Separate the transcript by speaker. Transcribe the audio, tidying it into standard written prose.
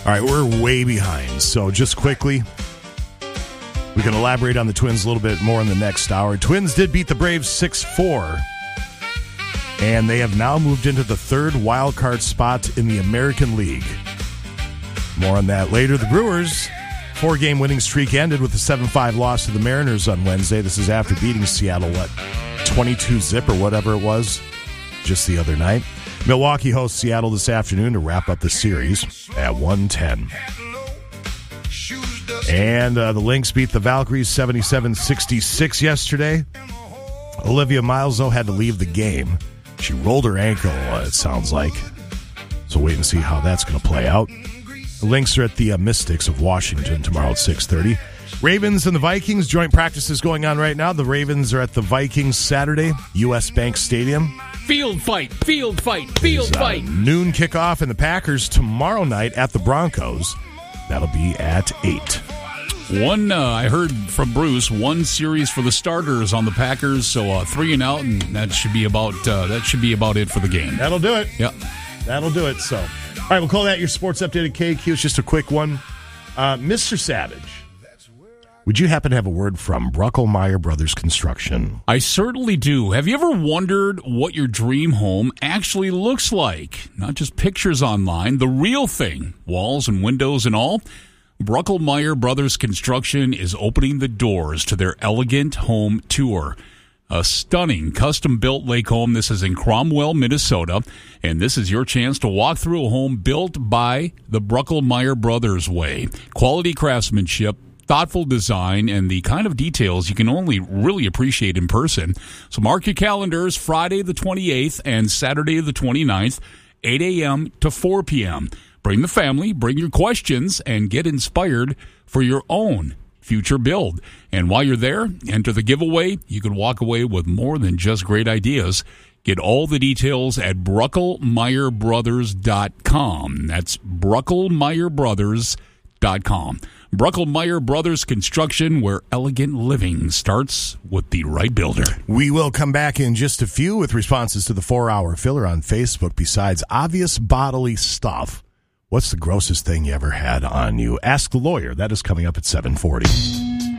Speaker 1: All right, we're way behind. So just quickly, we can elaborate on the Twins a little bit more in the next hour. Twins did beat the Braves 6-4, and they have now moved into the third wild card spot in the American League. More on that later. The Brewers' 4-game winning streak ended with a 7-5 loss to the Mariners on Wednesday. This is after beating Seattle, 22-zip or whatever it was just the other night. Milwaukee hosts Seattle this afternoon to wrap up the series at 1:10. And the Lynx beat the Valkyries 77-66 yesterday. Olivia Miles, though, had to leave the game. She rolled her ankle, it sounds like. So wait and see how that's going to play out. The Lynx are at the Mystics of Washington tomorrow at 6:30. Ravens and the Vikings, joint practices going on right now. The Ravens are at the Vikings Saturday, U.S. Bank Stadium.
Speaker 2: Field fight.
Speaker 1: Noon kickoff, and the Packers tomorrow night at the Broncos. That'll be at 8.
Speaker 2: I heard from Bruce, one series for the starters on the Packers, so 3 and out, and that should be about it for the game.
Speaker 1: That'll do it.
Speaker 2: Yep.
Speaker 1: That'll do it. So, all right, we'll call that your sports update at KQ. It's just a quick one. Mr. Savage, would you happen to have a word from Bruckelmeyer Brothers Construction?
Speaker 2: I certainly do. Have you ever wondered what your dream home actually looks like? Not just pictures online, the real thing, walls and windows and all. Bruckelmeyer Brothers Construction is opening the doors to their Elegant Home Tour. A stunning custom-built lake home. This is in Cromwell, Minnesota, and this is your chance to walk through a home built by the Bruckelmeyer Brothers way. Quality craftsmanship, thoughtful design, and the kind of details you can only really appreciate in person. So mark your calendars, Friday the 28th and Saturday the 29th, 8 a.m. to 4 p.m. Bring the family, bring your questions, and get inspired for your own future build. And while you're there, enter the giveaway. You can walk away with more than just great ideas. Get all the details at BruckelmeyerBrothers.com. That's BruckelmeyerBrothers.com. Bruckelmeyer Brothers Construction, where elegant living starts with the right builder.
Speaker 1: We will come back in just a few with responses to the 4-hour filler on Facebook. Besides obvious bodily stuff, what's the grossest thing you ever had on you? Ask the lawyer. That is coming up at 7:40.